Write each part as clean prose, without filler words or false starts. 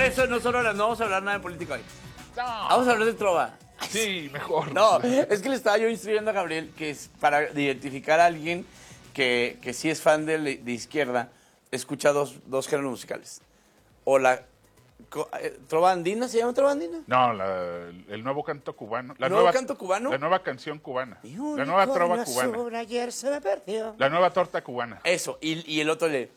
eso no solo no vamos a hablar nada de política hoy. No. Vamos a hablar de trova. Sí, mejor. No, es que le estaba yo instruyendo a Gabriel que es para identificar a alguien que sí es fan de izquierda, escucha dos géneros musicales. O la trova andina, ¿se llama trova andina? No, el nuevo canto cubano. ¿Nuevo canto cubano? La nueva canción cubana. La nueva trova cubana. Ayer se me perdió. La nueva torta cubana. Eso, y el otro le...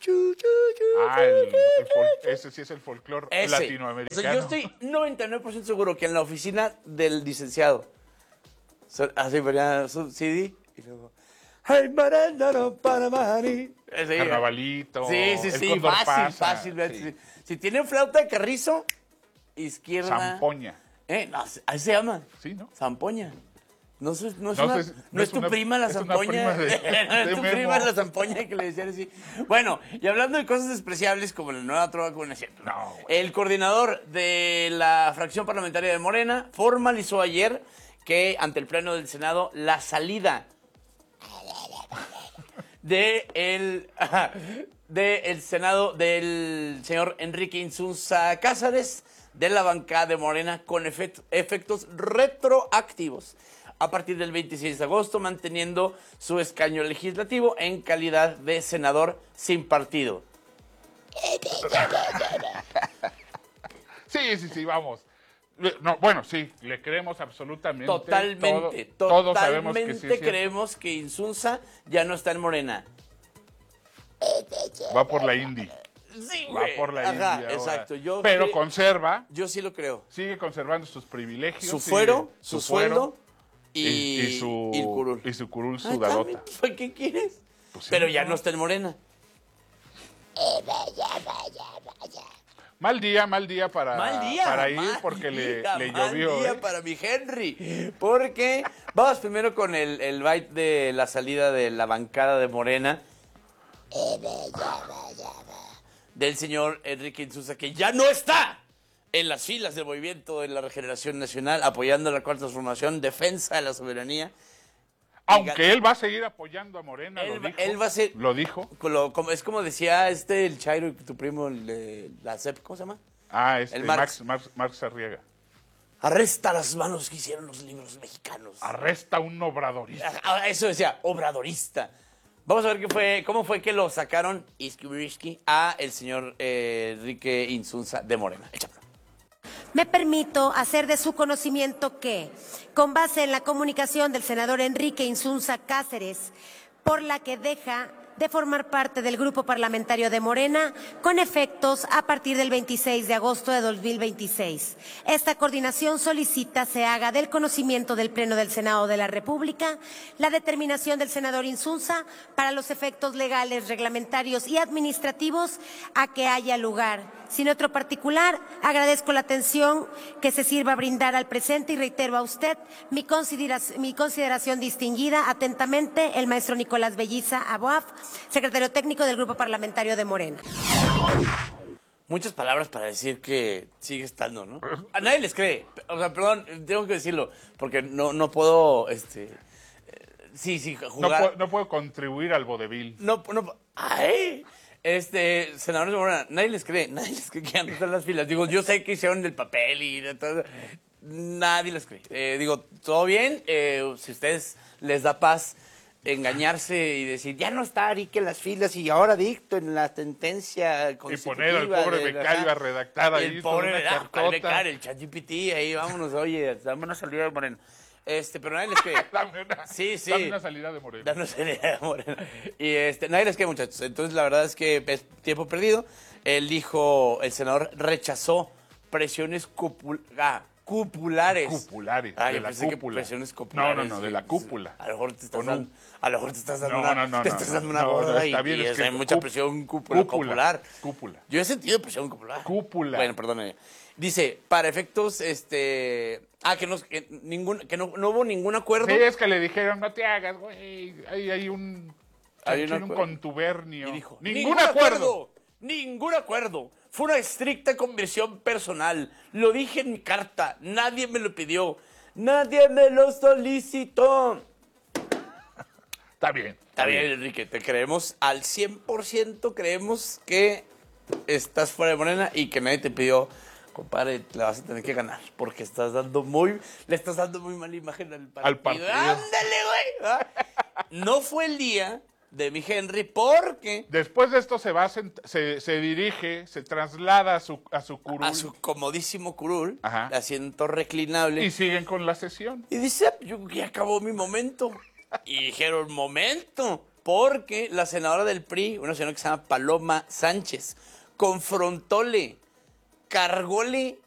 Ese sí es el folclore Ese. latinoamericano. O sea, yo estoy 99% seguro que en la oficina del licenciado, así ponía su CD y luego... ¡Ay, marándaro para Mari! Carnavalito. Sí, el Cóndor fácil. Sí. Si tienen flauta de carrizo, izquierda... Zampoña. No, así se llama. Sí, ¿no? Zampoña. No es tu una- prima la es una zampoña. prima de No es tu Memo. prima la zampoña que le decían así. Bueno, y hablando de cosas despreciables como la nueva trova cubana, ¿cierto? No, güey. El coordinador de la fracción parlamentaria de Morena formalizó ayer que ante el Pleno del Senado la salida del Senado del señor Enrique Insunza Cáceres de la bancada de Morena con efectos retroactivos a partir del 26 de agosto, manteniendo su escaño legislativo en calidad de senador sin partido. Sí, vamos. No, bueno, sí, le creemos absolutamente. Totalmente, Todos sabemos que sí. creemos que Insunza ya no está en Morena. Va por la Indy. Sí, Va güey. por la Indy Ajá, ahora. exacto. Pero sí, conserva, yo sí lo creo. sigue conservando sus privilegios. Su fuero, su sueldo y y el curul. Y su curul Ah, sudadota. ¿Para qué quieres? Pues sí, Pero ya ¿no? no está en Morena. Mal día para, para ir mal porque día, le mal llovió. día para mi Henry. Porque vamos primero con el byte de la salida de la bancada de Morena. Del señor Enrique Insunza, que ya no está en las filas del Movimiento de la Regeneración Nacional, apoyando la Cuarta Transformación, defensa de la soberanía. Aunque él va a seguir apoyando a Morena, Él va a ser... Lo dijo. Es como decía el Chairo y tu primo, la CEP, ¿cómo se llama? El Marx. Marx Arriaga. Arresta las manos que hicieron los libros mexicanos. Arresta a un obradorista. Eso decía, obradorista. Vamos a ver cómo fue que lo sacaron a el señor Enrique Insunza de Morena. Échalo. Me permito hacer de su conocimiento que, con base en la comunicación del senador Enrique Insunza Cáceres, por la que deja de formar parte del grupo parlamentario de Morena, con efectos a partir del 26 de agosto de 2026. Esta coordinación solicita se haga del conocimiento del Pleno del Senado de la República la determinación del senador Insunza para los efectos legales, reglamentarios y administrativos a que haya lugar. Sin otro particular, agradezco la atención que se sirva a brindar al presente y reitero a usted mi consideración distinguida. Atentamente, el maestro Nicolás Belliza Aboaf, secretario técnico del Grupo Parlamentario de Morena. Muchas palabras para decir que sigue estando, ¿no? A nadie les cree. O sea, perdón, tengo que decirlo, porque no puedo, jugar. No puedo contribuir al vodevil. ¡Ay! Senadores de Morena, nadie les cree que ya no están en las filas. Digo, yo sé que hicieron el papel y de todo. Nadie les cree. Todo bien, si a ustedes les da paz engañarse y decir, ya no está Arique en las filas y ahora dicto en la sentencia Y constitutiva. poner al pobre becario a redactar ahí. El pobre una cartota. becario, el ChatGPT, ahí vámonos, oye, dame una salida de Morena. Pero nadie les cree. Dame una salida de Morena. Dame una salida de Morena. Y nadie les cree, muchachos. Entonces, la verdad es que es tiempo perdido. El senador rechazó presiones cupulares. Cupulares, Ay, de yo la pensé que cúpula. presiones cupulares. No, de la cúpula. A lo mejor te estás ¿O no? dando, a lo mejor te estás dando No, una gorda está bien, y es que hay mucha presión popular. Cúpula. Yo he sentido presión popular. Cúpula. Bueno, perdóname. Dice, para efectos, que no hubo ningún acuerdo. Sí, es que le dijeron, no te hagas, güey. Hay un contubernio. Y dijo, ¡Ningún acuerdo! ¡Ningún acuerdo! Fue una estricta conversión personal. Lo dije en mi carta. Nadie me lo pidió. Nadie me lo solicitó. Está bien. Está bien, Enrique. Te creemos al 100%. Creemos que estás fuera de Morena y que nadie te pidió, compadre, le vas a tener que ganar, porque le estás dando muy mala imagen al partido. Al partido. ¡Ándale, güey! ¿Ah? No fue el día de mi Henry porque... Después de esto se dirige, se traslada a su curul. A su comodísimo curul, Ajá. asiento reclinable. Y siguen con la sesión. Y dice, yo ya acabó mi momento. Y dijeron, momento, porque la senadora del PRI, una señora que se llama Paloma Sánchez, cargóle